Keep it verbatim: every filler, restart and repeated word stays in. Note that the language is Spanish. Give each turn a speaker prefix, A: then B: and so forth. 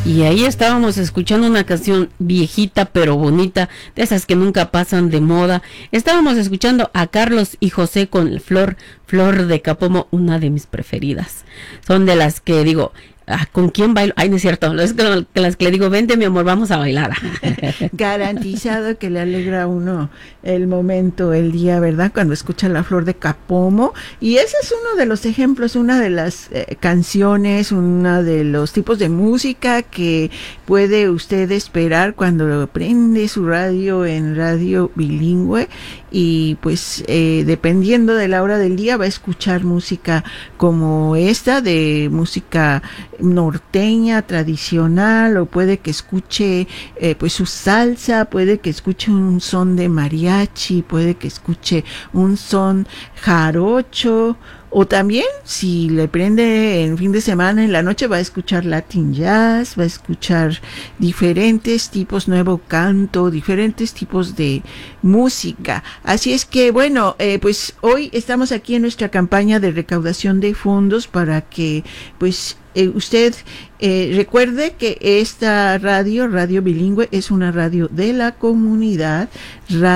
A: Y ahí estábamos escuchando una canción viejita pero bonita, de esas que nunca pasan de moda. Estábamos escuchando a Carlos y José con Flor, Flor de Capomo, una de mis preferidas. Son de las que digo, ah, ¿con quién bailo? Ay, no es cierto, es que las que le digo, vente mi amor, vamos a bailar.
B: Garantizado que le alegra a uno el momento, el día, ¿verdad? Cuando escucha la Flor de Capomo. Y ese es uno de los ejemplos, una de las eh, canciones, uno de los tipos de música que puede usted esperar cuando prende su radio en Radio Bilingüe. Y pues eh, dependiendo de la hora del día va a escuchar música como esta, de música norteña, tradicional, o puede que escuche eh, pues su salsa, puede que escuche un son de mariachi, puede que escuche un son jarocho, o también si le prende en fin de semana, en la noche va a escuchar Latin Jazz, va a escuchar diferentes tipos, nuevo canto, diferentes tipos de música. Así es que bueno, eh, pues hoy estamos aquí en nuestra campaña de recaudación de fondos para que pues eh, usted eh, recuerde que esta radio, Radio Bilingüe, es una radio de la comunidad, radio